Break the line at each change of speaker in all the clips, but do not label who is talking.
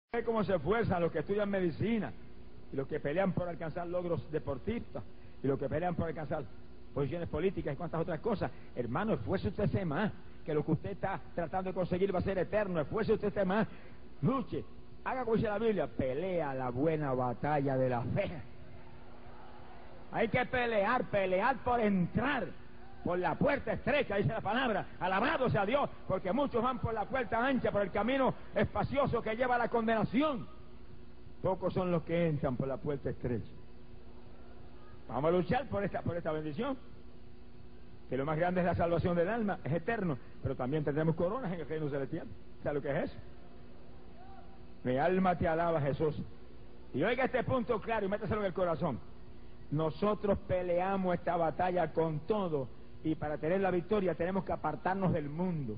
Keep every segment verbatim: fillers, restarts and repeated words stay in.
Ve cómo se esfuerzan los que estudian medicina y los que pelean por alcanzar logros deportistas y los que pelean por alcanzar posiciones políticas y cuantas otras cosas. Hermano, esfuerce usted más, que lo que usted está tratando de conseguir va a ser eterno. Esfuerce usted más, luche, haga como dice la Biblia, pelea la buena batalla de la fe. Hay que pelear, pelear por entrar por la puerta estrecha, dice la palabra. Alabado sea Dios, porque muchos van por la puerta ancha, por el camino espacioso que lleva a la condenación. Pocos son los que entran por la puerta estrecha. Vamos a luchar por esta, por esta bendición, que lo más grande es la salvación del alma, es eterno, pero también tendremos coronas en el reino celestial. ¿Sabes lo que es eso? Mi alma te alaba, Jesús. Y oiga este punto claro y métaselo en el corazón. Nosotros peleamos esta batalla con todo, y para tener la victoria tenemos que apartarnos del mundo.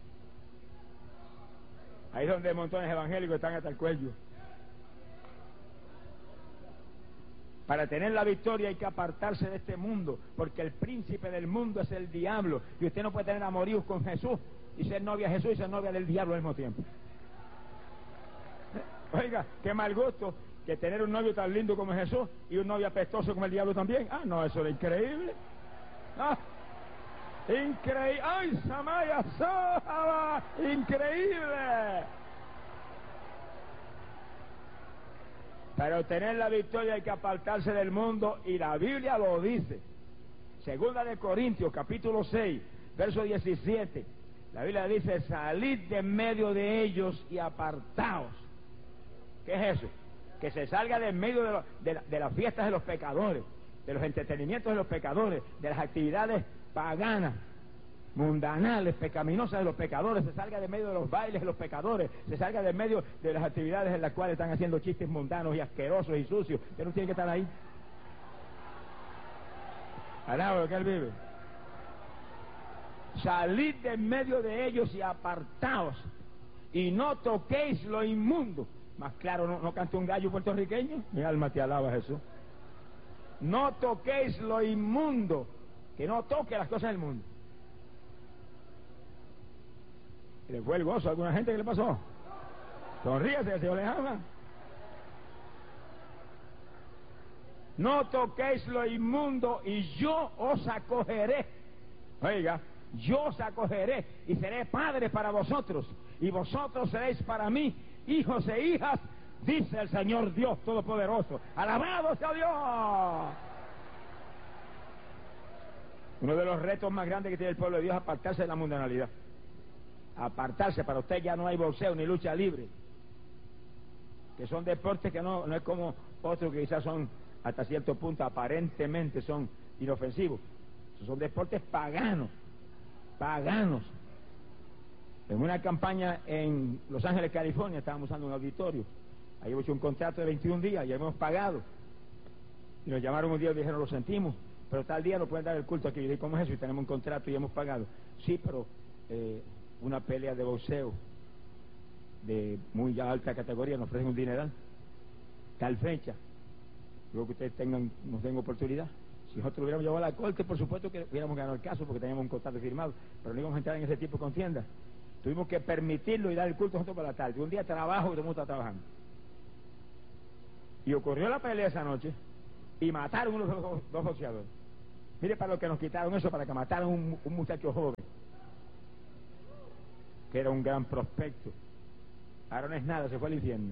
Ahí es donde montones evangélicos están hasta el cuello. Para tener la victoria hay que apartarse de este mundo, porque el príncipe del mundo es el diablo, y usted no puede tener amoríos con Jesús y ser novia de Jesús y ser novia del diablo al mismo tiempo. Oiga, qué mal gusto que tener un novio tan lindo como Jesús y un novio apestoso como el diablo también. Ah, no, eso es increíble. Ah, increíble. ¡Ay, Samaya Sahaba! ¡Increíble! Para obtener la victoria hay que apartarse del mundo, y la Biblia lo dice. Segunda de Corintios, capítulo seis, verso diecisiete. La Biblia dice: salid de en medio de ellos y apartaos. ¿Qué es eso? Que se salga de en medio de, lo, de, la, de las fiestas de los pecadores, de los entretenimientos de los pecadores, de las actividades paganas, mundanales, pecaminosas de los pecadores, se salga de medio de los bailes de los pecadores, se salga de medio de las actividades en las cuales están haciendo chistes mundanos y asquerosos y sucios. Usted no tiene que estar ahí. Al lado de que él vive. Salid de en medio de ellos y apartaos, y no toquéis lo inmundo. Más claro, ¿no, no canta un gallo puertorriqueño? Mi alma te alaba, Jesús. No toquéis lo inmundo, que no toque las cosas del mundo. ¿Le fue el gozo a alguna gente? ¿Qué le pasó? Sonríase, que el Señor le ama. No toquéis lo inmundo, y yo os acogeré. Oiga, yo os acogeré y seré padre para vosotros, y vosotros seréis para mí hijos e hijas, dice el Señor Dios Todopoderoso. ¡Alabado sea Dios! Uno de los retos más grandes que tiene el pueblo de Dios es apartarse de la mundanalidad. Apartarse. Para usted ya no hay boxeo ni lucha libre, que son deportes que no, no es como otros que quizás son hasta cierto punto aparentemente son inofensivos. Son deportes paganos, paganos. En una campaña en Los Ángeles, California, estábamos usando un auditorio. Ahí hemos hecho un contrato de veintiún días y hemos pagado. Y nos llamaron un día y dijeron: lo sentimos, pero tal día no pueden dar el culto aquí. Y dije: ¿cómo es eso? Y tenemos un contrato y hemos pagado. Sí, pero eh, una pelea de boxeo de muy alta categoría nos ofrecen un dineral. Tal fecha. Luego que ustedes tengan, nos den oportunidad. Si nosotros hubiéramos llevado a la corte, por supuesto que hubiéramos ganado el caso, porque teníamos un contrato firmado, pero no íbamos a entrar en ese tipo de contienda. Tuvimos que permitirlo y dar el culto nosotros por la tarde. Un día trabajo y todo el mundo está trabajando. Y ocurrió la pelea esa noche y mataron unos dos, dos boxeadores. Mire para lo que nos quitaron eso, para que mataron un, un muchacho joven, que era un gran prospecto. Ahora no es nada, se fue al infierno.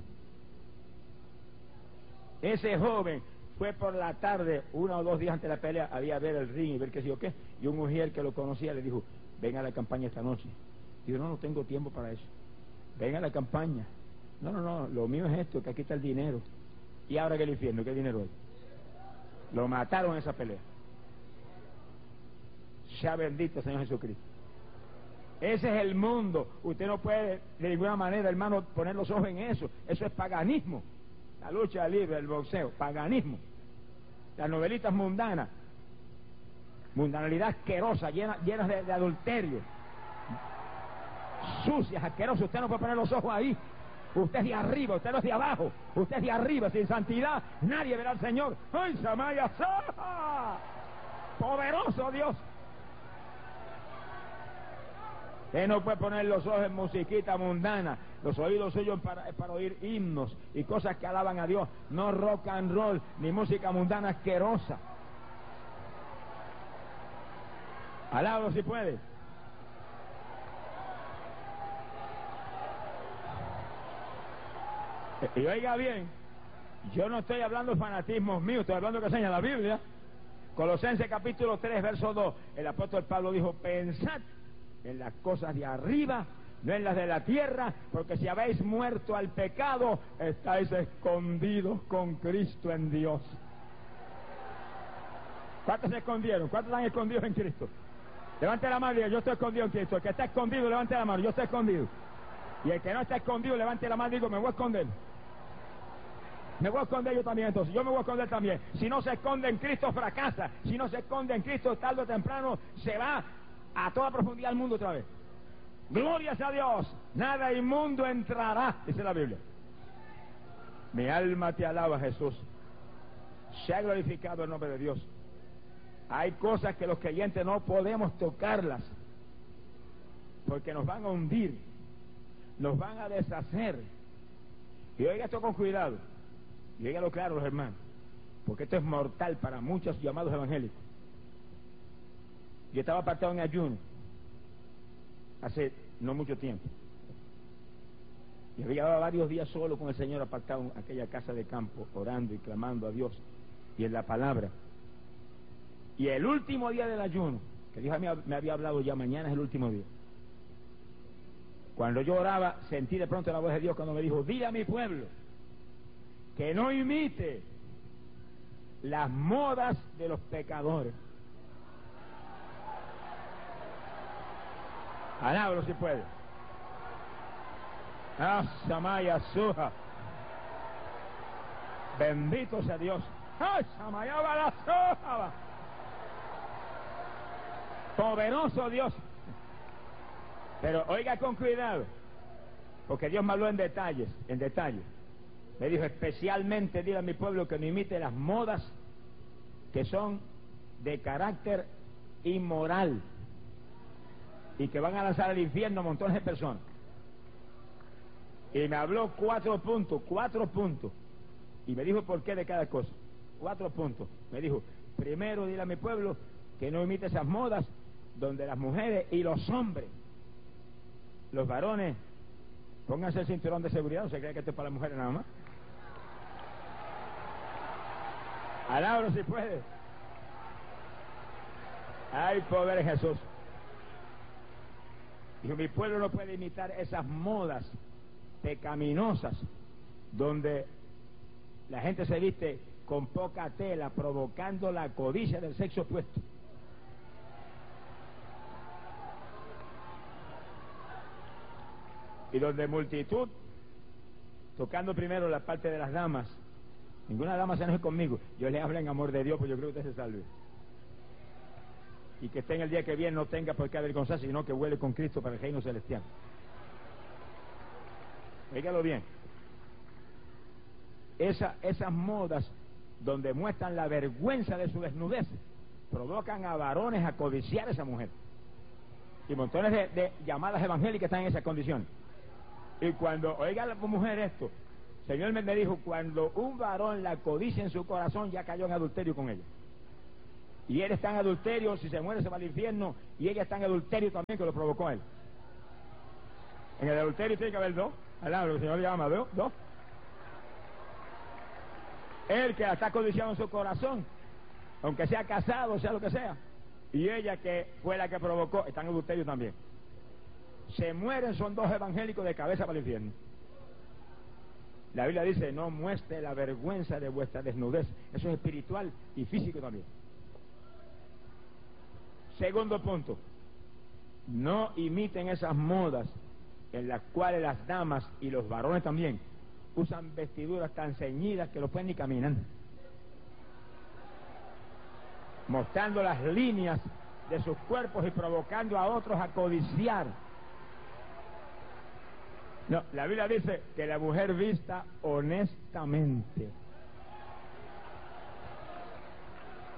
Ese joven fue por la tarde, uno o dos días antes de la pelea, había a ver el ring y ver qué sé yo qué, y un mujer que lo conocía le dijo: ven a la campaña esta noche. Digo: no, no tengo tiempo para eso. Ven a la campaña. No, no, no, lo mío es esto, que aquí está el dinero. Y ahora que el infierno, ¿qué dinero es? Lo mataron en esa pelea. Sea bendito Señor Jesucristo. Ese es el mundo. Usted no puede de ninguna manera, hermano, poner los ojos en eso. Eso es paganismo. La lucha libre, el boxeo, paganismo. Las novelitas mundanas, mundanalidad asquerosa, llenas llena de, de adulterio, sucias, asquerosas. Usted no puede poner los ojos ahí. Usted es de arriba, usted no es de abajo. Usted es de arriba. Sin santidad nadie verá al Señor. ¡Ay, Samaya Saha! ¡Poderoso Dios! Usted no puede poner los ojos en musiquita mundana. Los oídos suyos para, para oír himnos y cosas que alaban a Dios. No rock and roll, ni música mundana asquerosa. Alábalo si puede. Y oiga bien, yo no estoy hablando de fanatismos míos, estoy hablando de que enseña la Biblia. Colosenses capítulo tres, verso dos, el apóstol Pablo dijo: pensad en las cosas de arriba, no en las de la tierra, porque si habéis muerto al pecado, estáis escondidos con Cristo en Dios. ¿Cuántos se escondieron? ¿Cuántos están escondidos en Cristo? Levante la mano y diga: yo estoy escondido en Cristo. El que está escondido, levante la mano: yo estoy escondido. Y el que no está escondido, levante la mano y digo: me voy a esconder. Me voy a esconder yo también, entonces. Yo me voy a esconder también. Si no se esconde en Cristo, fracasa. Si no se esconde en Cristo, tarde o temprano, se va a toda profundidad al mundo otra vez. Glorias a Dios. Nada inmundo entrará, dice la Biblia. Mi alma te alaba, Jesús. Se ha glorificado el nombre de Dios. Hay cosas que los creyentes no podemos tocarlas, porque nos van a hundir, nos van a deshacer. Y oiga esto con cuidado, y óigalo claro, los hermanos, porque esto es mortal para muchos llamados evangélicos. Yo estaba apartado en ayuno hace no mucho tiempo, y había varios días solo con el Señor, apartado en aquella casa de campo, orando y clamando a Dios y en la palabra. Y el último día del ayuno, que Dios me había hablado ya: mañana es el último día. Cuando yo oraba, sentí de pronto la voz de Dios cuando me dijo: dile a mi pueblo que no imite las modas de los pecadores. Alábalo si puede. Ah, Samaya Suja. Bendito sea Dios. Ah, Samaya Balasoja. Poderoso Dios. Pero oiga con cuidado, porque Dios me habló en detalles, en detalles. Me dijo: especialmente dile a mi pueblo que no imite las modas que son de carácter inmoral y que van a lanzar al infierno a montones de personas. Y me habló cuatro puntos, cuatro puntos. Y me dijo por qué de cada cosa. Cuatro puntos. Me dijo: primero, dile a mi pueblo que no imite esas modas donde las mujeres y los hombres, los varones, pónganse el cinturón de seguridad, no se cree que esto es para las mujeres nada más. Alábalo si puede. Hay poder en Jesús. Dijo: mi pueblo no puede imitar esas modas pecaminosas donde la gente se viste con poca tela, provocando la codicia del sexo opuesto. Y donde multitud, tocando primero la parte de las damas. Ninguna dama se enoje conmigo, yo les hablo en amor de Dios, pues yo creo que usted se salve. Y que esté en el día que viene no tenga por qué avergonzarse, sino que huele con Cristo para el reino celestial. Óigalo bien. Esa, esas modas donde muestran la vergüenza de su desnudez provocan a varones a codiciar a esa mujer. Y montones de, de llamadas evangélicas están en esas condiciones. Y cuando oiga la mujer esto, el Señor me, me dijo: cuando un varón la codicia en su corazón, ya cayó en adulterio con ella. Y él está en adulterio, si se muere se va al infierno, y ella está en adulterio también, que lo provocó él. En el adulterio tiene que haber dos, al lado, lo que el Señor llama dos, dos. Él que la está codiciando en su corazón, aunque sea casado, sea lo que sea, y ella que fue la que provocó, está en adulterio también. Se mueren, son dos evangélicos de cabeza para el infierno. La Biblia dice: no muestre la vergüenza de vuestra desnudez. Eso es espiritual y físico también. Segundo punto: no imiten esas modas en las cuales las damas y los varones también usan vestiduras tan ceñidas que no pueden ni caminar, mostrando las líneas de sus cuerpos y provocando a otros a codiciar. No, la Biblia dice que la mujer vista honestamente.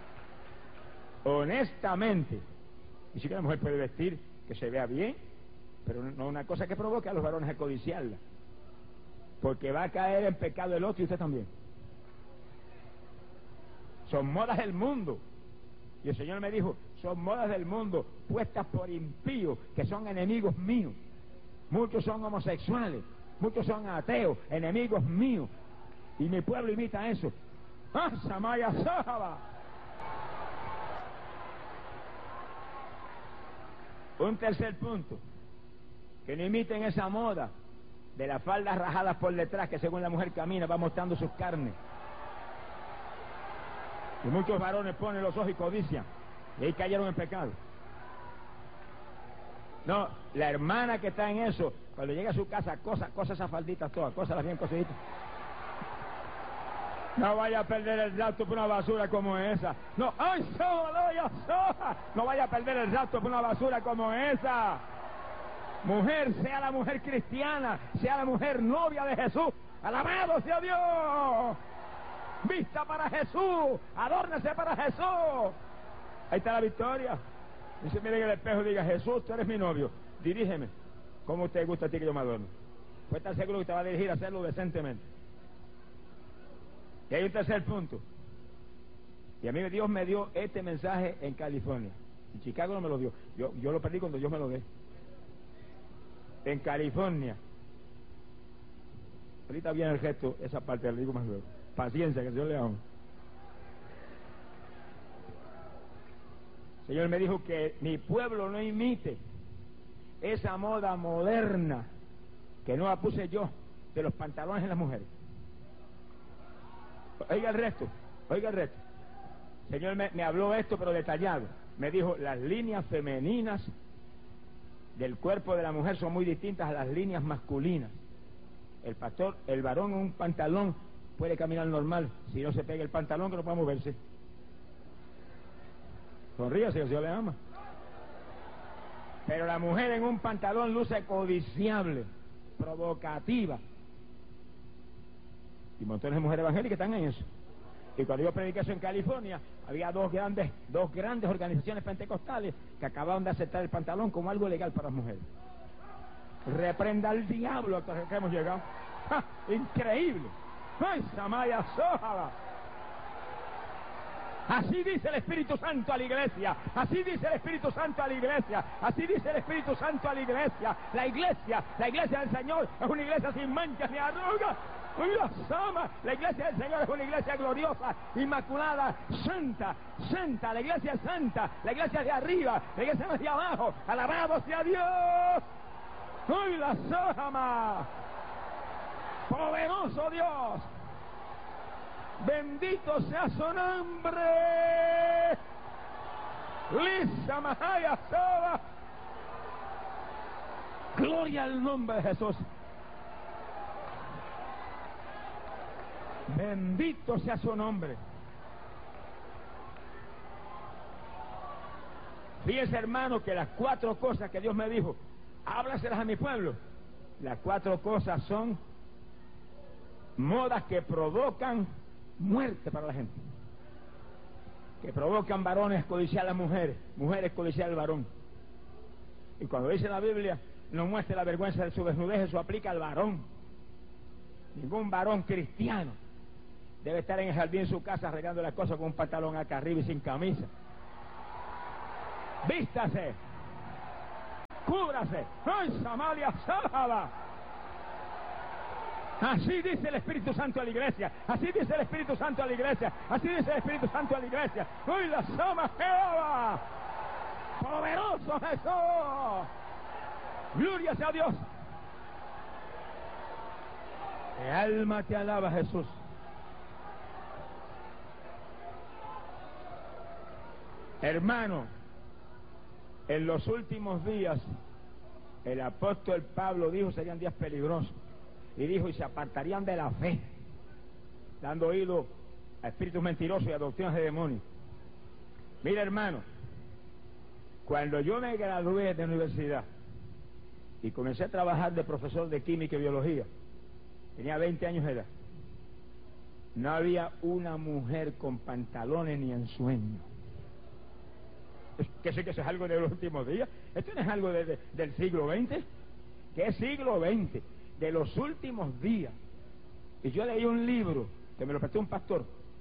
Honestamente. Y si que la mujer puede vestir que se vea bien, pero no una cosa que provoque a los varones a codiciarla, porque va a caer en pecado el otro y usted también. Son modas del mundo, y el Señor me dijo, son modas del mundo puestas por impíos que son enemigos míos. Muchos son homosexuales, muchos son ateos, enemigos míos, y mi pueblo imita eso. ¡Ah, Samaya Sahaba! Un tercer punto, que no imiten esa moda de las faldas rajadas por detrás, que según la mujer camina va mostrando sus carnes. Y muchos varones ponen los ojos y codician, y ahí cayeron en pecado. No, la hermana que está en eso, cuando llega a su casa, cosa, cosa esas falditas todas, cosa las bien cosiditas. No vaya a perder el rato por una basura como esa. No, ¡ay, sola, sola! No vaya a perder el rato por una basura como esa. Mujer, sea la mujer cristiana, sea la mujer novia de Jesús. ¡Alabado sea Dios! Vista para Jesús, adórnese para Jesús. Ahí está la victoria. Dice, mire en el espejo y diga, Jesús, tú eres mi novio, dirígeme. ¿Cómo usted gusta a ti que yo me adorne? Pues estar seguro que te va a dirigir a hacerlo decentemente. Y hay un tercer punto. Y a mí Dios me dio este mensaje en California. En Chicago no me lo dio. Yo, yo lo perdí cuando Dios me lo dio. En California. Ahorita viene el gesto, esa parte le digo más luego. Paciencia, que el Señor le ama. El Señor me dijo que mi pueblo no imite esa moda moderna que no la puse yo de los pantalones en las mujeres. Oiga el resto, oiga el resto. El Señor me, me habló esto pero detallado. Me dijo, las líneas femeninas del cuerpo de la mujer son muy distintas a las líneas masculinas. El pastor, el varón en un pantalón puede caminar normal, si no se pega el pantalón que no puede moverse. Sonríase, que el Señor le ama. Pero la mujer en un pantalón luce codiciable, provocativa. Y montones de mujeres evangélicas están en eso. Y cuando yo prediqué eso en California, había dos grandes, dos grandes organizaciones pentecostales que acababan de aceptar el pantalón como algo legal para las mujeres. Reprenda al diablo hasta que hemos llegado. ¡Ja! Increíble. ¡Ay, Samaya Sójala! Así dice el Espíritu Santo a la iglesia, así dice el Espíritu Santo a la iglesia, así dice el Espíritu Santo a la iglesia. La iglesia, la iglesia del Señor es una iglesia sin manchas ni arrugas. La iglesia del Señor es una iglesia gloriosa, inmaculada, santa, santa. La iglesia es santa, la iglesia es de arriba, la iglesia no es de abajo. Alabado sea Dios. ¡Uy, la Sójama! Poderoso Dios. Bendito sea su nombre. Lisa Mahaya Soba. Gloria al nombre de Jesús. Bendito sea su nombre. Fíjense, hermano, que las cuatro cosas que Dios me dijo, háblaselas a mi pueblo. Las cuatro cosas son modas que provocan muerte para la gente, que provocan varones codiciar a las mujeres, mujeres codiciar al varón. Y cuando dice la Biblia, no muestre la vergüenza de su desnudez, eso aplica al varón. Ningún varón cristiano debe estar en el jardín de su casa regando las cosas con un pantalón acá arriba y sin camisa. Vístase, cúbrase. ¡Ay, Samaria Sábada! Así dice el Espíritu Santo a la iglesia, así dice el Espíritu Santo a la iglesia, así dice el Espíritu Santo a la iglesia. ¡Uy, la Sama Jehová! ¡Poderoso Jesús! ¡Gloria sea Dios! Mi alma te alaba, Jesús. Hermano, en los últimos días, el apóstol Pablo dijo serían días peligrosos. Y dijo, y se apartarían de la fe, dando oído a espíritus mentirosos y a doctrinas de demonios. Mira, hermano, cuando yo me gradué de universidad y comencé a trabajar de profesor de química y biología, tenía veinte años de edad, no había una mujer con pantalones ni en sueño. Que sé que eso es algo de los últimos días. Esto no es algo de, de, del siglo veinte. que es siglo veinte, de los últimos días. Y yo leí un libro que me lo prestó un pastor,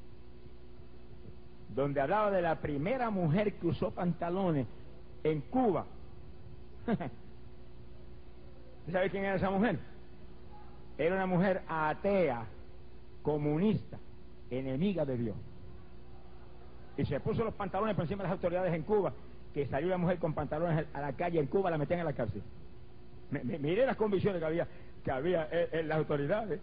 donde hablaba de la primera mujer que usó pantalones en Cuba. ¿Sabe quién era esa mujer? Era una mujer atea, comunista, enemiga de Dios. Y se puso los pantalones por encima de las autoridades en Cuba, que salió la mujer con pantalones a la calle en Cuba, la metían en la cárcel. Me, me, miré las convicciones que había, que había en, en las autoridades.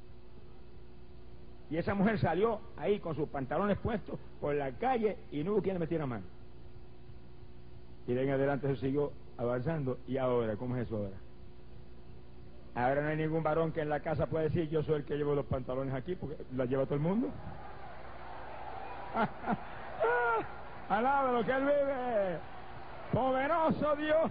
Y esa mujer salió ahí con sus pantalones puestos por la calle y no hubo quien le metiera mano. Y de ahí en adelante se siguió avanzando. ¿Y ahora? ¿Cómo es eso ahora? Ahora no hay ningún varón que en la casa pueda decir: yo soy el que llevo los pantalones aquí, porque los lleva todo el mundo. Alaba lo que él vive. Poderoso Dios.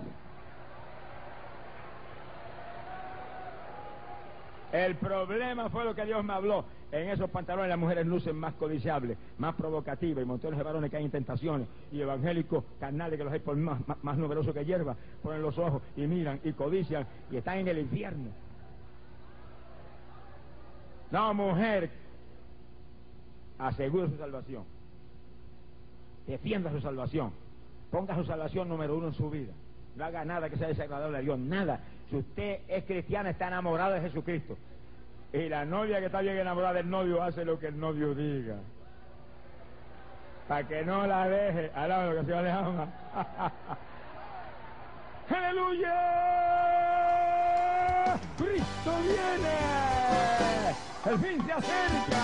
El problema fue lo que Dios me habló. En esos pantalones las mujeres lucen más codiciables, más provocativas, y montones de varones que hay en tentaciones, y evangélicos carnales que los hay por más, más, más numerosos que hierba, ponen los ojos y miran y codician y están en el infierno. No, mujer, asegure su salvación, defienda su salvación, ponga su salvación número uno en su vida. No haga nada que sea desagradable a Dios, nada. Si usted es cristiana, está enamorada de Jesucristo. Y la novia que está bien enamorada del novio hace lo que el novio diga, para que no la deje. Alaba lo que el Señor le ama. ¡Aleluya! ¡Cristo viene! ¡El fin se acerca!